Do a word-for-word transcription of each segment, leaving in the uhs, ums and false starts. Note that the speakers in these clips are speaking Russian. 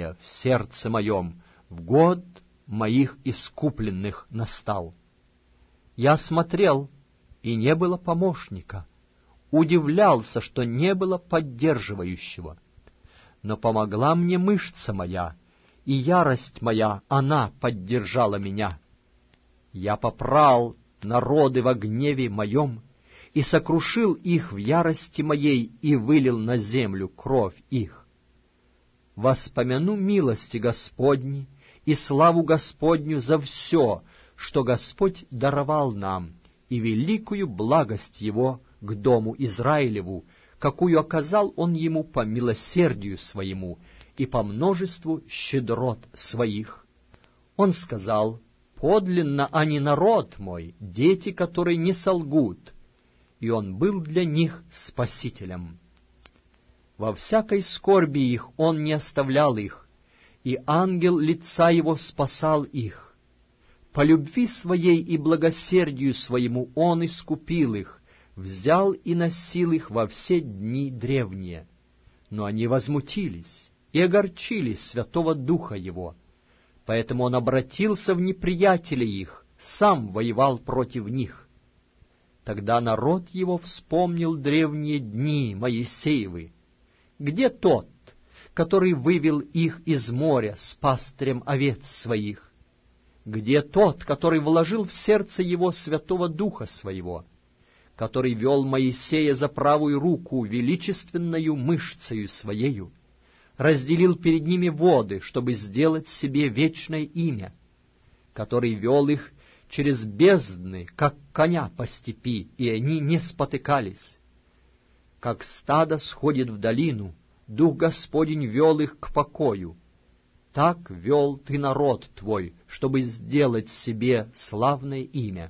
покоя в сердце моем, в год моих искупленных настал. Я смотрел, и не было помощника, удивлялся, что не было поддерживающего. Но помогла мне мышца моя, и ярость моя, она поддержала меня. Я попрал народы во гневе моем, и сокрушил их в ярости моей, и вылил на землю кровь их. Воспомяну милости Господни и славу Господню за все, что Господь даровал нам, и великую благость Его к дому Израилеву, какую оказал Он ему по милосердию своему и по множеству щедрот своих. Он сказал: «Подлинно они народ мой, дети, которые не солгут», и Он был для них спасителем. Во всякой скорби их Он не оставлял их, и ангел лица Его спасал их. По любви Своей и благосердию Своему Он искупил их, взял и носил их во все дни древние. Но они возмутились и огорчились Святого Духа Его, поэтому Он обратился в неприятелей их, сам воевал против них. Тогда народ его вспомнил древние дни Моисеевы. Где тот, который вывел их из моря с пастырем овец своих? Где тот, который вложил в сердце его Святого Духа Своего, который вел Моисея за правую руку величественною мышцею Своею, разделил перед ними воды, чтобы сделать себе вечное имя, который вел их через бездны, как коня по степи, и они не спотыкались? Как стадо сходит в долину, Дух Господень вел их к покою. Так вел Ты народ Твой, чтобы сделать себе славное имя.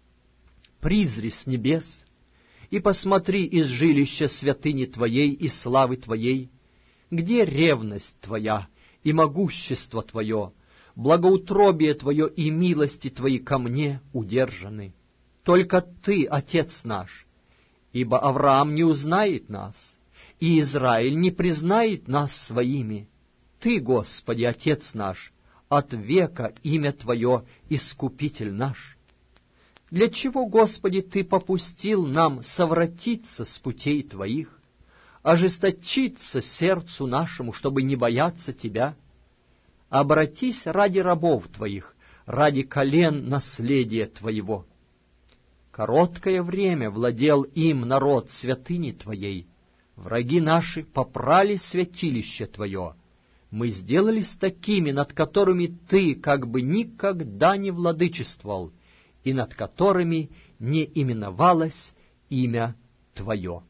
Призри с небес и посмотри из жилища святыни Твоей и славы Твоей, где ревность Твоя и могущество Твое, благоутробие Твое и милости Твои ко мне удержаны. Только Ты, Отец наш, ибо Авраам не узнает нас, и Израиль не признает нас своими. Ты, Господи, Отец наш, от века имя Твое, Искупитель наш. Для чего, Господи, Ты попустил нам совратиться с путей Твоих, ожесточиться сердцу нашему, чтобы не бояться Тебя? Обратись ради рабов Твоих, ради колен наследия Твоего. Короткое время владел им народ святыни Твоей, враги наши попрали святилище Твое. Мы сделались такими, над которыми Ты как бы никогда не владычествовал, и над которыми не именовалось имя Твое.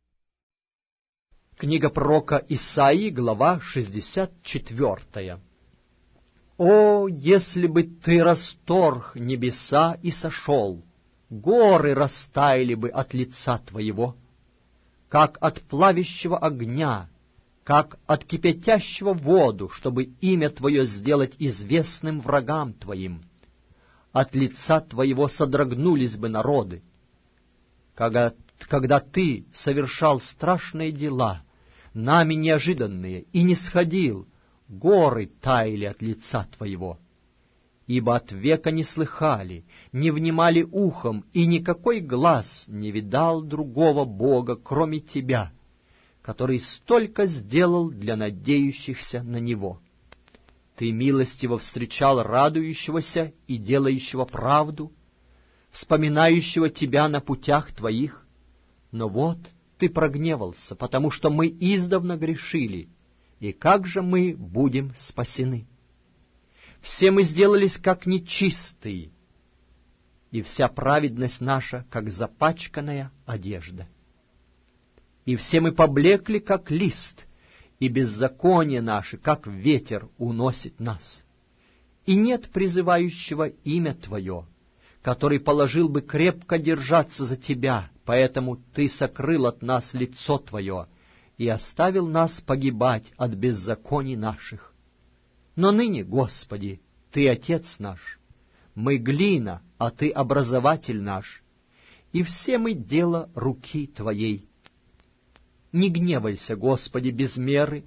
Книга пророка Исаии, глава шестьдесят четвёртая. «О, если бы Ты расторг небеса и сошел, горы растаяли бы от лица Твоего, как от плавящего огня, как от кипятящего воду, чтобы имя Твое сделать известным врагам Твоим. От лица Твоего содрогнулись бы народы. Когда, когда Ты совершал страшные дела, нами неожиданные, и не сходил, горы таяли от лица Твоего. Ибо от века не слыхали, не внимали ухом, и никакой глаз не видал другого Бога, кроме Тебя, который столько сделал для надеющихся на Него. Ты милостиво встречал радующегося и делающего правду, вспоминающего Тебя на путях Твоих. Но вот Ты прогневался, потому что мы издавна грешили, и как же мы будем спасены? Все мы сделались как нечистые, и вся праведность наша, как запачканная одежда. И все мы поблекли, как лист, и беззаконие наше, как ветер, уносит нас. И нет призывающего имя Твое, который положил бы крепко держаться за Тебя, поэтому Ты сокрыл от нас лицо Твое и оставил нас погибать от беззаконий наших. Но ныне, Господи, Ты Отец наш, мы глина, а Ты образователь наш, и все мы дело руки Твоей. Не гневайся, Господи, без меры,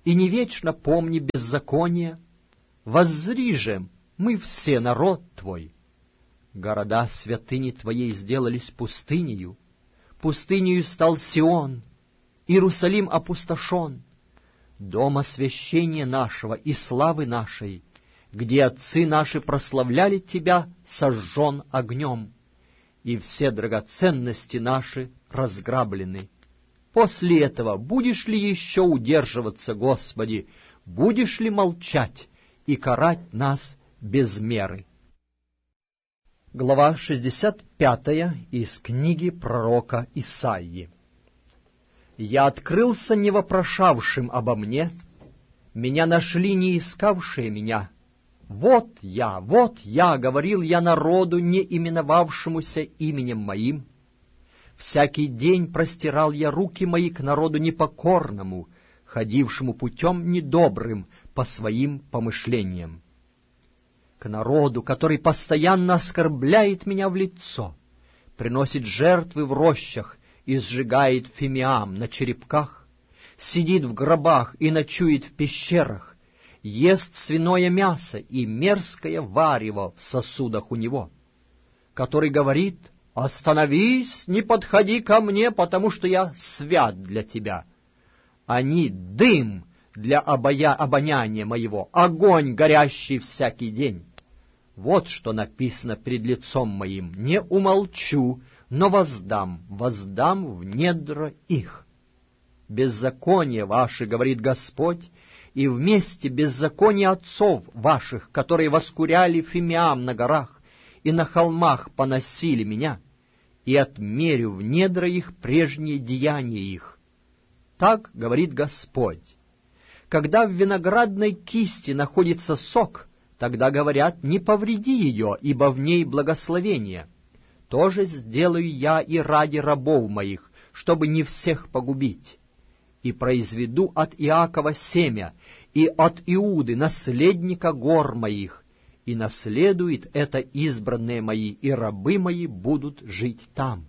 и не вечно помни беззаконие. Воззри же, мы все народ Твой. Города святыни Твоей сделались пустынею, пустынею стал Сион, Иерусалим опустошен. Дом освящения нашего и славы нашей, где отцы наши прославляли Тебя, сожжен огнем, и все драгоценности наши разграблены. После этого будешь ли еще удерживаться, Господи, будешь ли молчать и карать нас без меры? Глава шестьдесят пятая из книги пророка Исаии. «Я открылся не вопрошавшим обо мне, меня нашли не искавшие меня. Вот я, вот я, говорил я народу, не именовавшемуся именем моим. Всякий день простирал я руки мои к народу непокорному, ходившему путем недобрым по своим помышлениям. К народу, который постоянно оскорбляет меня в лицо, приносит жертвы в рощах и сжигает фимиам на черепках, сидит в гробах и ночует в пещерах, ест свиное мясо и мерзкое варево в сосудах у него, который говорит: «Остановись, не подходи ко мне, потому что я свят для тебя». Они — дым для обоя... обоняния моего, огонь, горящий всякий день. Вот что написано пред лицом моим: не умолчу, но воздам, воздам в недра их. Беззаконие ваше, говорит Господь, и вместе беззаконие отцов ваших, которые воскуряли фимиам на горах и на холмах поносили меня, и отмерю в недра их прежние деяния их. Так говорит Господь. Когда в виноградной кисти находится сок, тогда говорят: не повреди ее, ибо в ней благословение. То же сделаю я и ради рабов моих, чтобы не всех погубить. И произведу от Иакова семя, и от Иуды наследника гор моих, и наследует это избранные мои, и рабы мои будут жить там.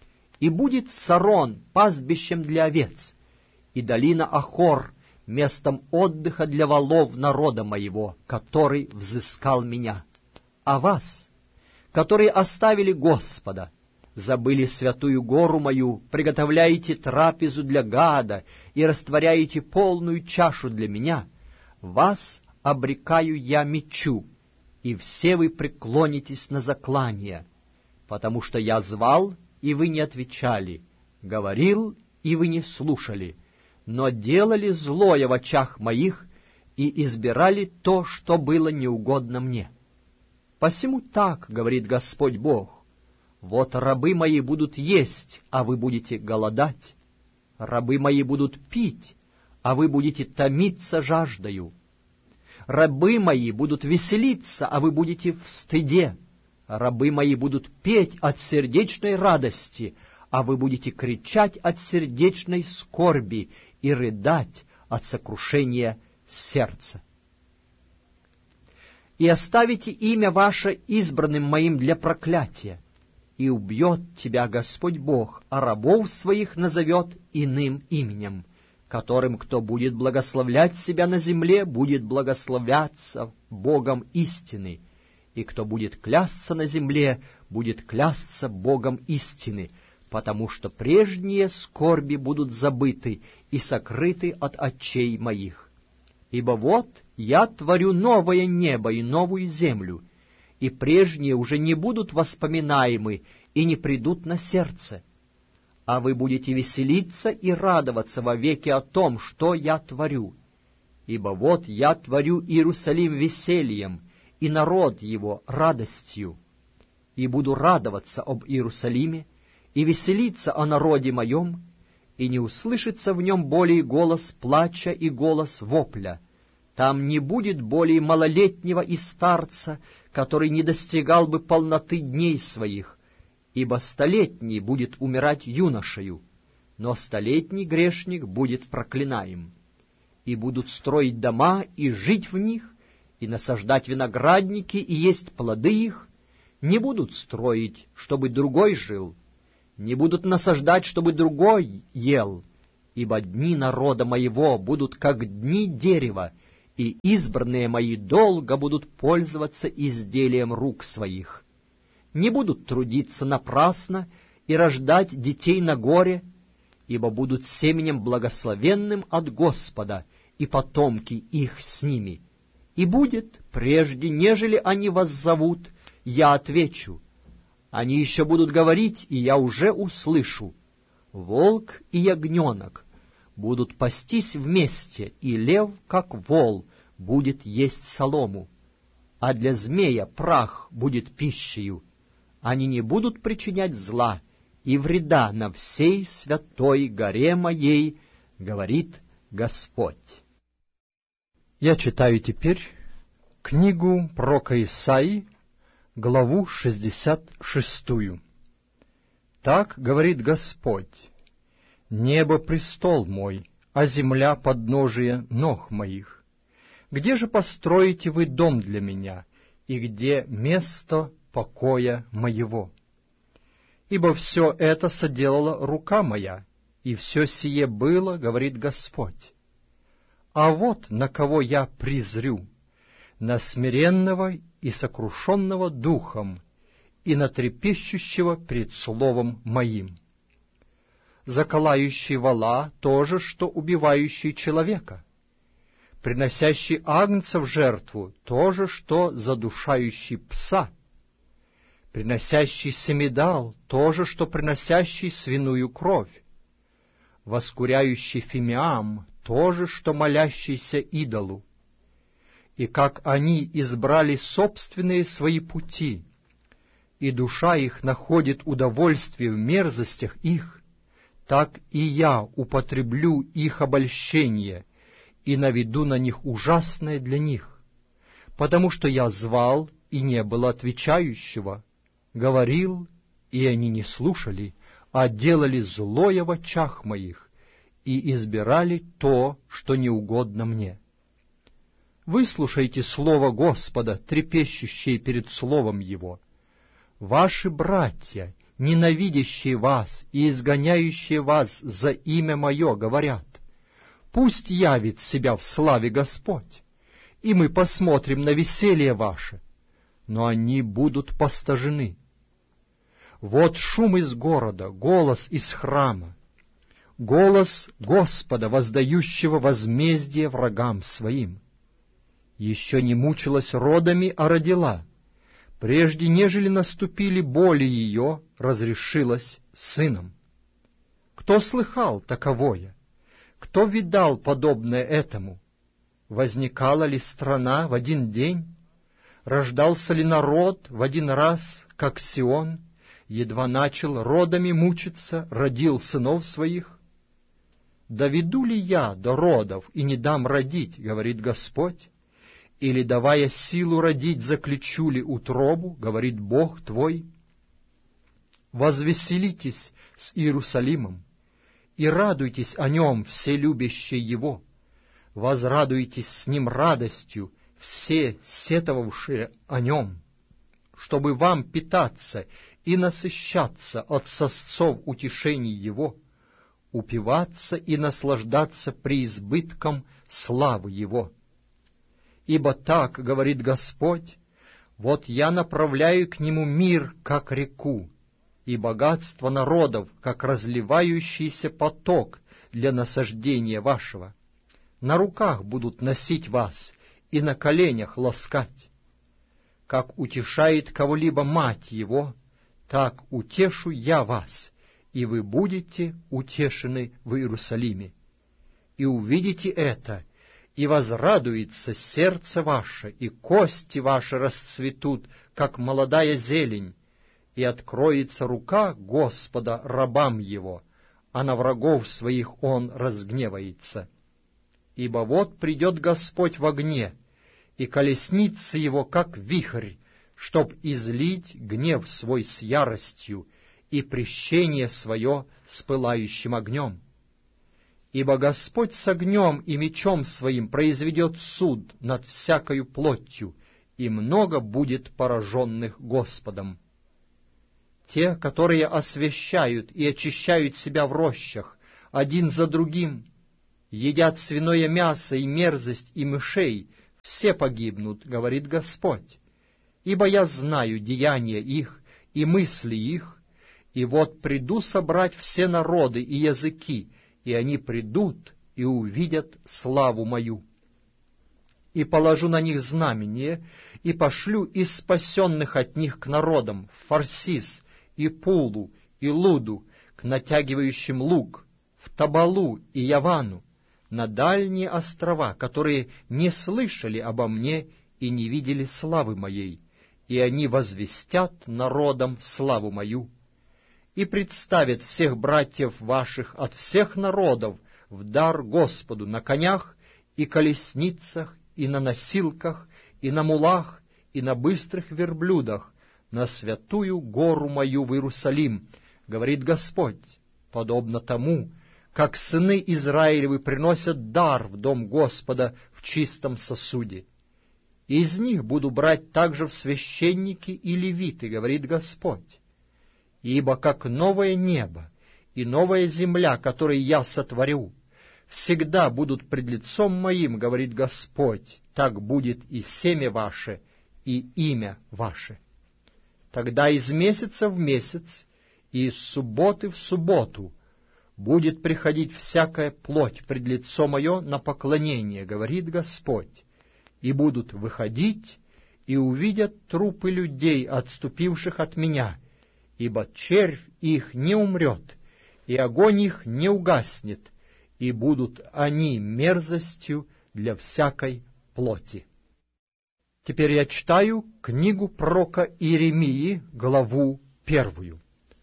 И будет Сарон пастбищем для овец, и долина Ахор местом отдыха для волов народа моего, который взыскал меня. А вас, которые оставили Господа, забыли святую гору мою, приготовляете трапезу для гада и растворяете полную чашу для меня, вас обрекаю я мечу, и все вы преклонитесь на заклание, потому что я звал, и вы не отвечали, говорил, и вы не слушали, но делали злое в очах моих и избирали то, что было неугодно мне. Посему так говорит Господь Бог: вот рабы мои будут есть, а вы будете голодать, рабы мои будут пить, а вы будете томиться жаждою, рабы мои будут веселиться, а вы будете в стыде, рабы мои будут петь от сердечной радости, а вы будете кричать от сердечной скорби и рыдать от сокрушения сердца. И оставите имя ваше избранным моим для проклятия, и убьет тебя Господь Бог, а рабов своих назовет иным именем, которым кто будет благословлять себя на земле, будет благословляться Богом истины, и кто будет клясться на земле, будет клясться Богом истины, потому что прежние скорби будут забыты и сокрыты от очей моих. Ибо вот я творю новое небо и новую землю, и прежние уже не будут воспоминаемы и не придут на сердце. А вы будете веселиться и радоваться вовеки о том, что я творю. Ибо вот я творю Иерусалим весельем, и народ его радостью. И буду радоваться об Иерусалиме, и веселиться о народе моем, и не услышится в нем более голос плача и голос вопля. Там не будет более малолетнего и старца, который не достигал бы полноты дней своих, ибо столетний будет умирать юношею, но столетний грешник будет проклинаем. И будут строить дома и жить в них, и насаждать виноградники и есть плоды их, не будут строить, чтобы другой жил, не будут насаждать, чтобы другой ел, ибо дни народа моего будут как дни дерева, и избранные мои долго будут пользоваться изделием рук своих. Не будут трудиться напрасно и рождать детей на горе, ибо будут семенем благословенным от Господа, и потомки их с ними. И будет, прежде нежели они вас зовут, я отвечу. Они еще будут говорить, и я уже услышу. Волк и ягненок будут пастись вместе, и лев, как вол, будет есть солому, а для змея прах будет пищею. Они не будут причинять зла и вреда на всей святой горе моей, говорит Господь. Я читаю теперь книгу пророка Исаии, главу шестьдесят шестую. Так говорит Господь: «Небо — престол мой, а земля — подножие ног моих. Где же построите вы дом для меня, и где место покоя моего? Ибо все это соделала рука моя, и все сие было, говорит Господь. А вот на кого я презрю: на смиренного и сокрушенного духом, и на трепещущего пред словом моим. Заколающий вола то же, что убивающий человека, приносящий агнца в жертву то же, что задушающий пса, приносящий семидал то же, что приносящий свиную кровь, воскуряющий фимиам то же, что молящийся идолу. И как они избрали собственные свои пути, и душа их находит удовольствие в мерзостях их, так и я употреблю их обольщение и наведу на них ужасное для них, потому что я звал, и не было отвечающего, говорил, и они не слушали, а делали злое в очах моих, и избирали то, что неугодно мне. Выслушайте слово Господа, трепещущее перед словом Его. Ваши братья, ненавидящие вас и изгоняющие вас за имя Мое, говорят: пусть явит себя в славе Господь, и мы посмотрим на веселье ваше. Но они будут постажены. Вот шум из города, голос из храма, голос Господа, воздающего возмездие врагам своим. Еще не мучилась родами, а родила. Прежде нежели наступили боли ее, разрешилась сыном. Кто слыхал таковое? Кто видал подобное этому? Возникала ли страна в один день? Рождался ли народ в один раз, как Сион, едва начал родами мучиться, родил сынов своих? «Доведу ли я до родов и не дам родить, — говорит Господь, — или, давая силу родить, заключу ли утробу, говорит Бог твой? Возвеселитесь с Иерусалимом и радуйтесь о нем, все любящие его, возрадуйтесь с ним радостью, все сетовавшие о нем, чтобы вам питаться и насыщаться от сосцов утешений его, упиваться и наслаждаться преизбытком славы его. Ибо так говорит Господь: вот я направляю к нему мир, как реку, и богатство народов, как разливающийся поток для насаждения вашего. На руках будут носить вас и на коленях ласкать. Как утешает кого-либо мать его, так утешу я вас, и вы будете утешены в Иерусалиме. И увидите это, и возрадуется сердце ваше, и кости ваши расцветут, как молодая зелень, и откроется рука Господа рабам его, а на врагов своих он разгневается. Ибо вот придет Господь в огне, и колесница его, как вихрь, чтоб излить гнев свой с яростью и прещение свое с пылающим огнем. Ибо Господь с огнем и мечом своим произведет суд над всякою плотью, и много будет пораженных Господом. Те, которые освящают и очищают себя в рощах, один за другим, едят свиное мясо и мерзость и мышей, все погибнут, говорит Господь. Ибо я знаю деяния их и мысли их, и вот приду собрать все народы и языки, и они придут и увидят славу мою. И положу на них знамение, и пошлю из спасенных от них к народам в Фарсис, и Пулу, и Луду, к натягивающим лук, в Табалу и Явану, на дальние острова, которые не слышали обо мне и не видели славы моей, и они возвестят народам славу мою, и представят всех братьев ваших от всех народов в дар Господу на конях и колесницах, и на носилках, и на мулах, и на быстрых верблюдах, на святую гору мою в Иерусалим, говорит Господь, подобно тому, как сыны Израилевы приносят дар в дом Господа в чистом сосуде. И из них буду брать также в священники и левиты, говорит Господь. Ибо как новое небо и новая земля, которые я сотворю, всегда будут пред лицом моим, говорит Господь, так будет и семя ваше, и имя ваше. Тогда из месяца в месяц и из субботы в субботу будет приходить всякая плоть пред лицо мое на поклонение, говорит Господь, и будут выходить и увидят трупы людей, отступивших от меня, ибо червь их не умрет, и огонь их не угаснет, и будут они мерзостью для всякой плоти. Теперь я читаю книгу пророка Иеремии, главу первую.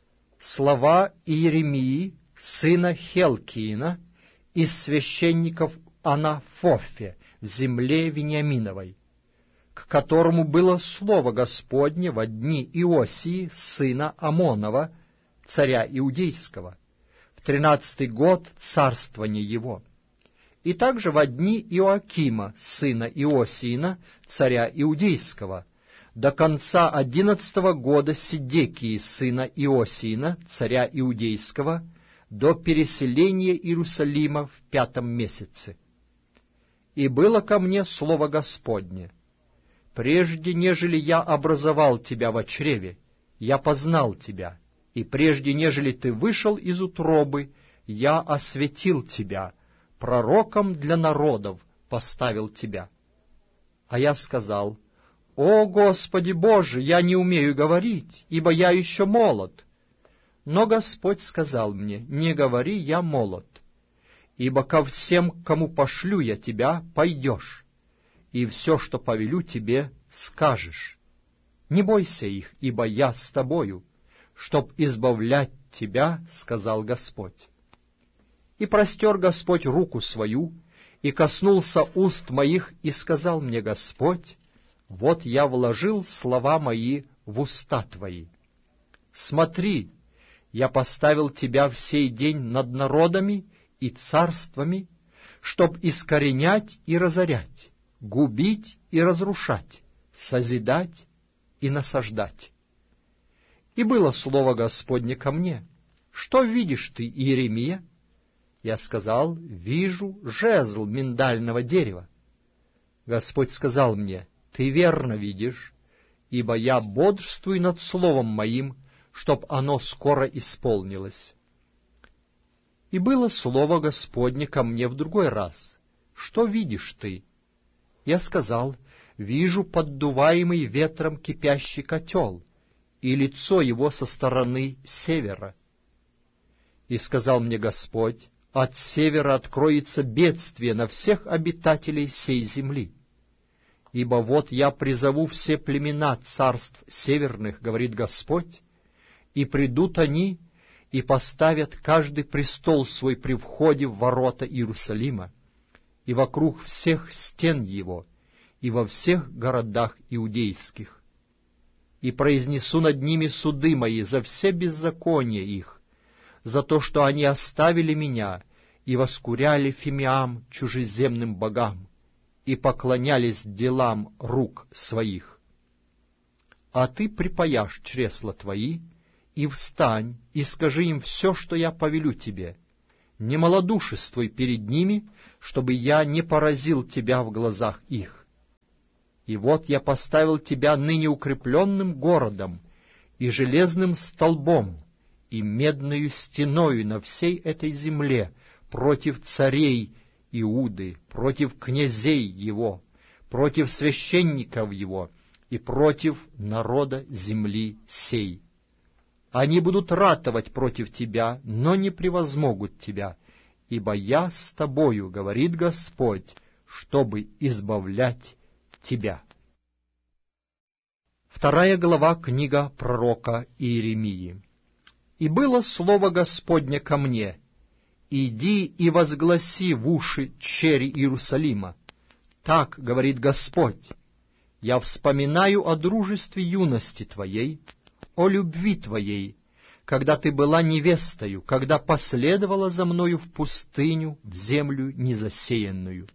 Слова Иеремии, сына Хелкиина, из священников Анафофе в земле Вениаминовой, к которому было слово Господне во дни Иосии, сына Амонова, царя Иудейского, в тринадцатый год царствования его, и также во дни Иоакима, сына Иосиина, царя Иудейского, до конца одиннадцатого года Седекии, сына Иосиина, царя Иудейского, до переселения Иерусалима в пятом месяце. И было ко мне слово Господне: прежде нежели я образовал тебя во чреве, я познал тебя, и прежде нежели ты вышел из утробы, я осветил тебя, пророком для народов поставил тебя. А я сказал: о, Господи Боже, я не умею говорить, ибо я еще молод. Но Господь сказал мне: не говори, я молод, ибо ко всем, кому пошлю я тебя, пойдешь, и все, что повелю тебе, скажешь. Не бойся их, ибо я с тобою, чтоб избавлять тебя, сказал Господь. И простер Господь руку свою, и коснулся уст моих, и сказал мне Господь: вот я вложил слова мои в уста твои. Смотри, я поставил тебя в сей день над народами и царствами, чтоб искоренять и разорять, губить и разрушать, созидать и насаждать. И было слово Господне ко мне: что видишь ты, Иеремия? Я сказал: вижу жезл миндального дерева. Господь сказал мне: ты верно видишь, ибо я бодрствую над словом моим, чтоб оно скоро исполнилось. И было слово Господне ко мне в другой раз: что видишь ты? Я сказал: вижу поддуваемый ветром кипящий котел, и лицо его со стороны севера. И сказал мне Господь: от севера откроется бедствие на всех обитателей сей земли. Ибо вот я призову все племена царств северных, говорит Господь, и придут они, и поставят каждый престол свой при входе в ворота Иерусалима, и вокруг всех стен его, и во всех городах иудейских. И произнесу над ними суды мои за все беззакония их, за то, что они оставили меня и воскуряли фимиам чужеземным богам, и поклонялись делам рук своих. А ты припаяшь чресла твои, и встань, и скажи им все, что я повелю тебе, не малодушествуй перед ними, чтобы я не поразил тебя в глазах их. И вот я поставил тебя ныне укрепленным городом и железным столбом, и медною стеною на всей этой земле против царей Иуды, против князей его, против священников его и против народа земли сей. Они будут ратовать против тебя, но не превозмогут тебя, ибо я с тобою, говорит Господь, чтобы избавлять тебя». Вторая глава, книга пророка Иеремии. «И было слово Господне ко мне: иди и возгласи в уши чери Иерусалима. Так говорит Господь: я вспоминаю о дружестве юности твоей, о любви твоей, когда ты была невестою, когда последовала за мною в пустыню, в землю незасеянную.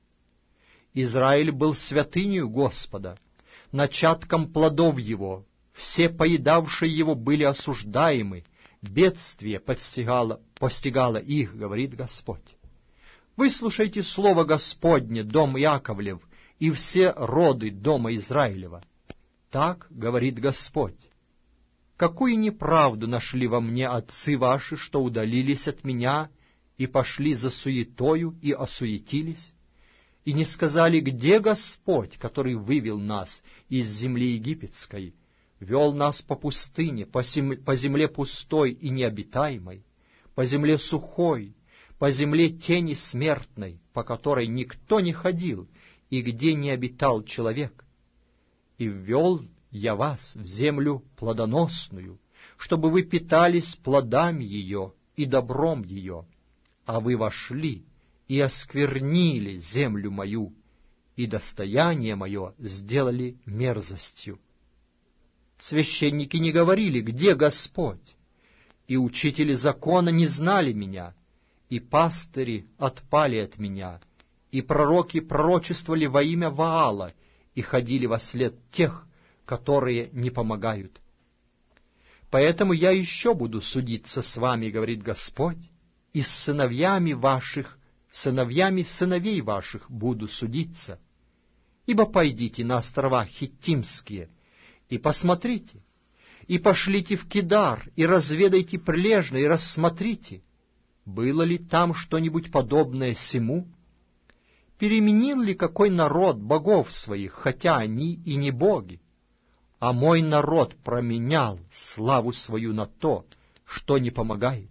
Израиль был святынею Господа, начатком плодов его, все поедавшие его были осуждаемы, бедствие постигало, постигало их, говорит Господь. Выслушайте слово Господне, дом Яковлев, и все роды дома Израилева. Так говорит Господь: какую неправду нашли во мне отцы ваши, что удалились от меня и пошли за суетою и осуетились, и не сказали, где Господь, который вывел нас из земли египетской, вел нас по пустыне, по земле пустой и необитаемой, по земле сухой, по земле тени смертной, по которой никто не ходил и где не обитал человек. И ввел я вас в землю плодоносную, чтобы вы питались плодами ее и добром ее, а вы вошли и осквернили землю мою, и достояние мое сделали мерзостью. Священники не говорили, где Господь, и учители закона не знали меня, и пастыри отпали от меня, и пророки пророчествовали во имя Ваала, и ходили вослед тех, которые не помогают. Поэтому я еще буду судиться с вами, говорит Господь, и с сыновьями ваших, сыновьями сыновей ваших буду судиться. Ибо пойдите на острова Хиттимские и посмотрите, и пошлите в Кедар, и разведайте прилежно, и рассмотрите, было ли там что-нибудь подобное сему? Переменил ли какой народ богов своих, хотя они и не боги? А мой народ променял славу свою на то, что не помогает.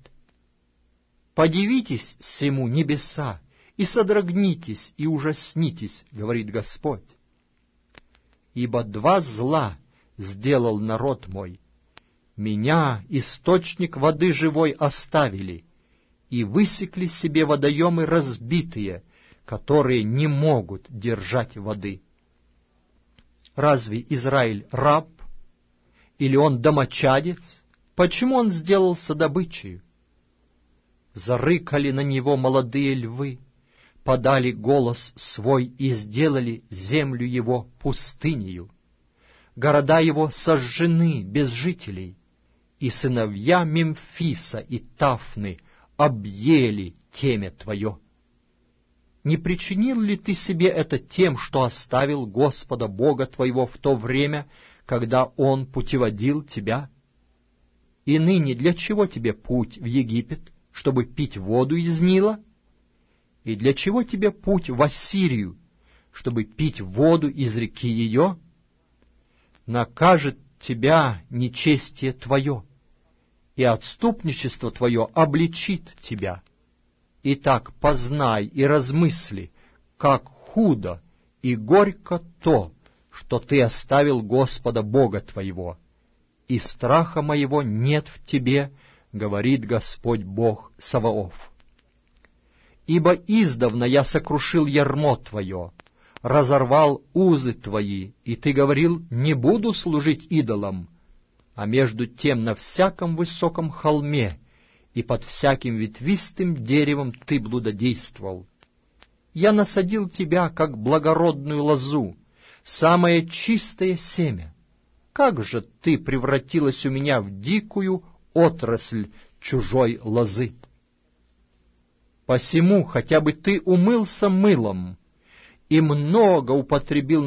Подивитесь сему, небеса, и содрогнитесь, и ужаснитесь, говорит Господь. Ибо два зла сделал народ мой. Меня, источник воды живой, оставили, и высекли себе водоемы разбитые, которые не могут держать воды. Разве Израиль раб? Или он домочадец? Почему он сделался добычей? Зарыкали на него молодые львы, подали голос свой и сделали землю его пустынею. Города его сожжены без жителей, и сыновья Мемфиса и Тафны объели темя твое. Не причинил ли ты себе это тем, что оставил Господа Бога твоего в то время, когда Он путеводил тебя? И ныне для чего тебе путь в Египет, чтобы пить воду из Нила? И для чего тебе путь в Ассирию, чтобы пить воду из реки ее? Накажет тебя нечестие твое, и отступничество твое обличит тебя. Итак, познай и размысли, как худо и горько то, что ты оставил Господа Бога твоего, и страха моего нет в тебе, говорит Господь Бог Саваоф. Ибо издавна я сокрушил ярмо твое, разорвал узы твои, и ты говорил, не буду служить идолам, а между тем на всяком высоком холме и под всяким ветвистым деревом ты блудодействовал. Я насадил тебя, как благородную лозу, самое чистое семя. Как же ты превратилась у меня в дикую отрасль чужой лозы? Посему хотя бы ты умылся мылом и много употребил